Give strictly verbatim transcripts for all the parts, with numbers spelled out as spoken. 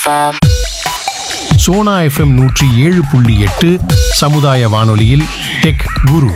Sona FM நூற்றி ஏழு புள்ளி எட்டு சமுதாய வானொலியில் டெக் குரு.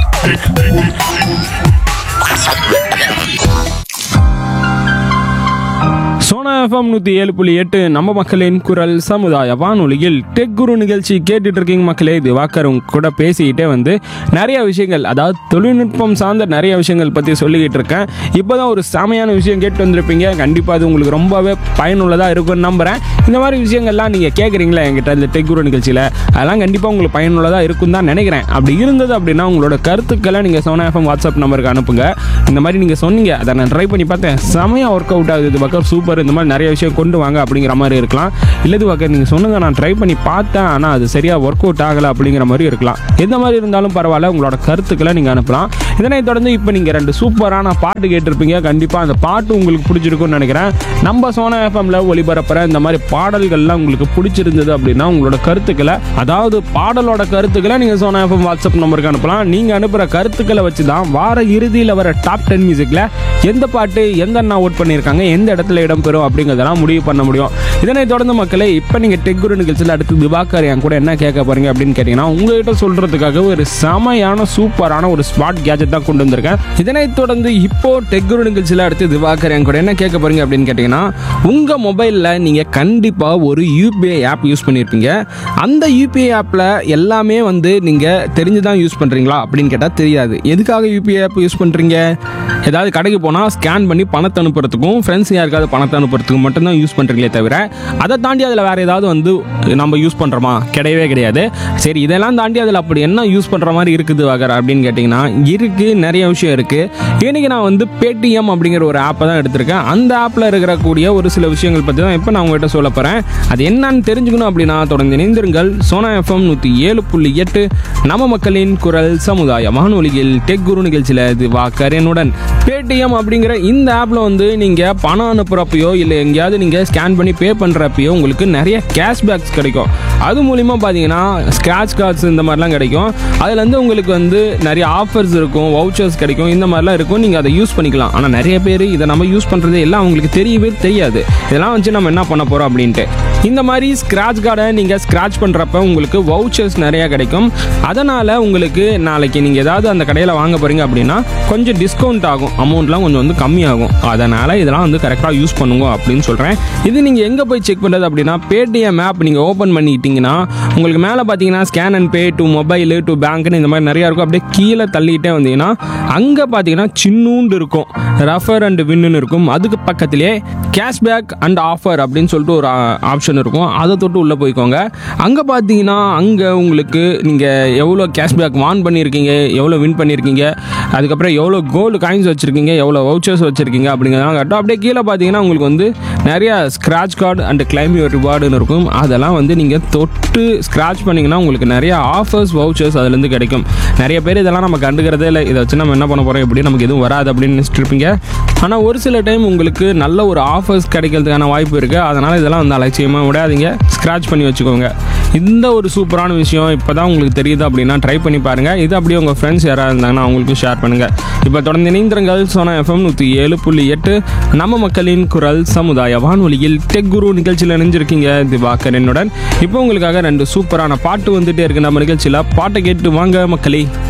சோனா எஃப்எம் நூற்றி ஏழு புள்ளி எட்டு நம்ம மக்களின் குரல் சமுதாய வானொலியில் டெக் குரு நிகழ்ச்சி கேட்டுட்டு இருக்கீங்க மக்களே. திவாகர் உங்க கூட பேசிக்கிட்டே வந்து நிறைய விஷயங்கள், அதாவது தொழில்நுட்பம் சார்ந்த நிறைய விஷயங்கள் பற்றி சொல்லிக்கிட்டு இருக்கேன். இப்போ தான் ஒரு செமையான விஷயம் கேட்டு வந்திருப்பீங்க. கண்டிப்பாக அது உங்களுக்கு ரொம்பவே பயனுள்ளதாக இருக்கும்னு நம்புகிறேன். இந்த மாதிரி விஷயங்கள்லாம் நீங்கள் கேட்குறீங்களா என்கிட்ட இந்த டெக் குரு நிகழ்ச்சியில், அதெல்லாம் கண்டிப்பாக உங்களுக்கு பயனுள்ளதாக இருக்கும் தான் நினைக்கிறேன். அப்படி இருந்தது அப்படின்னா உங்களோட கருத்துக்களை நீங்கள் சோனா எஃப்எம் வாட்ஸ்அப் நம்பருக்கு அனுப்புங்க. இந்த மாதிரி நீங்கள் சொன்னீங்க, அதை நான் ட்ரை பண்ணி பார்த்தேன், செமையாக ஒர்க் அவுட் ஆகுது திவாகர், சூப்பர், இந்த மாதிரி நிறைய விஷயம் கொண்டு வாங்க அப்படிங்கிற மாதிரி இருக்கலாம். இல்லை திவாகர் நீங்கள் சொன்னதை நான் ட்ரை பண்ணி பார்த்தேன், ஆனால் அது சரியாக ஒர்க் அவுட் ஆகலை அப்படிங்கிற மாதிரி இருக்கலாம். எந்த மாதிரி இருந்தாலும் பரவாயில்ல, உங்களோட கருத்துக்களை நீங்கள் அனுப்பலாம். இதனை தொடர்ந்து இப்போ நீங்கள் ரெண்டு சூப்பரான பாட்டு கேட்டிருப்பீங்க. கண்டிப்பாக அந்த பாட்டு உங்களுக்கு பிடிச்சிருக்குன்னு நினைக்கிறேன். நம்ம சோனா எஃப்எம்ல ஒளிபரப்புற இந்த மாதிரி பாடல்கள்லாம் உங்களுக்கு பிடிச்சிருந்தது அப்படின்னா உங்களோட கருத்துக்களை, அதாவது பாடலோட கருத்துக்களை நீங்கள் சோனா எஃப்எம் வாட்ஸ்அப் நம்பருக்கு அனுப்பலாம். நீங்கள் அனுப்புகிற கருத்துக்களை வச்சு தான் வார இறுதியில் வர டாப் டென் மியூசிக்கில் எந்த பாட்டு எந்த அண்ணா ஓட் பண்ணியிருக்காங்க, எந்த இடத்துல இடம்பெறும் அப்படிங்கிறதெல்லாம் முடிவு பண்ண முடியும். இதனை தொடர்ந்து மக்களே, இப்போ நீங்கள் டெக் குரு நிகழ்ச்சியில் அடுத்து திவாகர் என் கூட என்ன கேட்க போறீங்க அப்படின்னு கேட்டிங்கன்னா, உங்கள்கிட்ட சொல்கிறதுக்காக ஒரு செமையான சூப்பரான ஒரு ஸ்மார்ட் கேஜெட் தான் கொண்டு வந்திருக்கேன். இதனை தொடர்ந்து இப்போ டெக் குரு நிகழ்ச்சியில் அடுத்து திவாகர் என் கூட என்ன கேட்க போறீங்க அப்படின்னு கேட்டிங்கன்னா, உங்கள் மொபைலில் நீங்கள் கண்டிப்பாக ஒரு யூபிஐ ஆப் யூஸ் பண்ணியிருப்பீங்க. அந்த யூபிஐ ஆப்பில் எல்லாமே வந்து நீங்கள் தெரிஞ்சு தான் யூஸ் பண்ணுறீங்களா அப்படின்னு கேட்டால் தெரியாது. எதுக்காக யூபிஐ ஆப் யூஸ் பண்ணுறீங்க? ஏதாவது கடைக்கு போனால் ஸ்கேன் பண்ணி பணத்தை அனுப்புறதுக்கும், ஃப்ரெண்ட்ஸ் யாருக்காவது பணத்தை அனுப்புறதுக்கும் மட்டும்தான் யூஸ் பண்ணுறீங்களே தவிர அதை தாண்டி அதில் வேறு ஏதாவது வந்து நம்ம யூஸ் பண்ணுறோமா? கிடையவே கிடையாது. சரி, இதெல்லாம் தாண்டி அதில் அப்படி என்ன யூஸ் பண்ணுற மாதிரி இருக்குது வாகர் அப்படின்னு கேட்டிங்கன்னா, இருக்குது, நிறைய விஷயம் இருக்குது. இன்றைக்கி நான் வந்து பேடிஎம் அப்படிங்கிற ஒரு ஆப்பை தான் எடுத்திருக்கேன். அந்த ஆப்பில் இருக்கக்கூடிய ஒரு சில விஷயங்கள் பற்றி தான் இப்போ நான் உங்கள்கிட்ட சொல்ல போகிறேன். அது என்னன்னு தெரிஞ்சுக்கணும் அப்படின்னா தொடர்ந்து இணைந்திருங்கள். சோனா எஃப்எம் நூற்றி ஏழு புள்ளி எட்டு நம்ம மக்களின் குரல் சமுதாய வானொலியில் டெக் குரு நிகழ்ச்சியில் திவாகர் என்னுடன். பேடிஎம் அப்படிங்கிற இந்த ஆப்பில் வந்து நீங்கள் பணம் அனுப்புகிறப்பையோ இல்லை எங்கேயாவது நீங்கள் ஸ்கேன் பண்ணி பே பண்ணுறப்பையோ உங்களுக்கு நிறைய கேஷ்பேக்ஸ் கிடைக்கும். அது மூலிமா பார்த்தீங்கன்னா ஸ்க்ராட்ச் கார்ட்ஸ் இந்த மாதிரிலாம் கிடைக்கும். அதுலேருந்து உங்களுக்கு வந்து நிறைய ஆஃபர்ஸ் இருக்கும், வவுச்சர்ஸ் கிடைக்கும், இந்த மாதிரிலாம் இருக்கும். நீங்கள் அதை யூஸ் பண்ணிக்கலாம். ஆனால் நிறைய பேர் இதை நம்ம யூஸ் பண்ணுறதே எல்லாம் அவங்களுக்கு தெரியவே தெரியாது. இதெல்லாம் வச்சு நம்ம என்ன பண்ண போகிறோம் அப்படின்ட்டு. இந்த மாதிரி ஸ்க்ராட்ச் கார்டை நீங்கள் ஸ்க்ராட்ச் பண்ணுறப்ப உங்களுக்கு வவுச்சர்ஸ் நிறையா கிடைக்கும். அதனால் உங்களுக்கு நாளைக்கு நீங்கள் ஏதாவது அந்த கடையில் வாங்க போகிறீங்க அப்படின்னா கொஞ்சம் டிஸ்கவுண்ட் ஆகும், அமௌண்ட்லாம் கொஞ்சம் வந்து கம்மியாகும். அதனால் இதெல்லாம் வந்து கரெக்டாக யூஸ் பண்ணுங்க அப்படின்னு சொல்கிறேன். இது நீங்கள் எங்கே போய் செக் பண்ணுறது அப்படின்னா, பேடிஎம் ஆப் நீங்கள் ஓப்பன் பண்ணிக்கிட்டிங்கன்னா உங்களுக்கு மேலே பார்த்தீங்கன்னா scan and pay to mobile to பேங்க்னு இந்த மாதிரி நிறையா இருக்கும். அப்படியே கீழே தள்ளிக்கிட்டே வந்தீங்கன்னா அங்கே பார்த்தீங்கன்னா சின்னூண்டு இருக்கும், ரெஃபர் அண்ட் வின்னு இருக்கும். அதுக்கு பக்கத்திலே கேஷ்பேக் அண்ட் ஆஃபர் அப்படின்னு சொல்லிட்டு ஒரு ஆப்ஷன் இருக்கும். அதை தொட்டு உள்ளே போய்க்கோங்க. அங்கே பார்த்தீங்கன்னா அங்கே உங்களுக்கு நீங்கள் எவ்வளோ கேஷ்பேக் வான் பண்ணியிருக்கீங்க, எவ்வளோ வின் பண்ணியிருக்கீங்க, அதுக்கப்புறம் எவ்வளோ கோல்டு காயின்ஸ் வச்சுருக்கீங்க, எவ்வளோ வவுச்சர்ஸ் வச்சுருக்கீங்க அப்படிங்கிறதெல்லாம் கட்டும். அப்படியே கீழே பார்த்தீங்கன்னா உங்களுக்கு வந்து நிறையா scratch card and claim your ரிவார்டுன்னு இருக்கும். அதெல்லாம் வந்து நீங்கள் தொட்டு ஸ்க்ராட்ச் பண்ணிங்கன்னா உங்களுக்கு நிறையா ஆஃபர்ஸ் வவுச்சர்ஸ் அதுலேருந்து கிடைக்கும். நிறைய பேர் இதெல்லாம் நம்ம கண்டுக்கிறதே இல்லை. இதை வச்சு நம்ம என்ன பண்ண போகிறோம், எப்படி நமக்கு எதுவும் வராது அப்படின்னு நினச்சிட்டு இருப்பீங்க. ஆனால் ஒரு சில டைம் உங்களுக்கு நல்ல ஒரு ஆஃபர்ஸ் கிடைக்கிறதுக்கான வாய்ப்பு இருக்குது. அதனால் இதெல்லாம் வந்து அலட்சியமாக விடாதீங்க, ஸ்க்ராட்ச் பண்ணி வச்சுக்கோங்க. இந்த ஒரு சூப்பரான விஷயம் இப்போ தான் உங்களுக்கு தெரியுது அப்படின்னா ட்ரை பண்ணி பாருங்கள். இது அப்படியே உங்கள் ஃப்ரெண்ட்ஸ் யாராவது இருந்தாங்கன்னா அவங்களுக்கு ஷேர் பண்ணுங்கள். இப்போ தொடர்ந்து இணைந்திருங்கள். சோனா எஃப்எம் நூற்றி ஏழு புள்ளி எட்டு நம்ம மக்களின் குரல் சமுதாய வானொலியில் டெக் குரு நிகழ்ச்சியில் இணைஞ்சிருக்கீங்க திவாகர் என்னுடன். இப்போ உங்களுக்காக ரெண்டு சூப்பரான பாட்டு வந்துகிட்டே இருக்குது நம்ம நிகழ்ச்சியில். பாட்டை கேட்டு வாங்க மக்களே.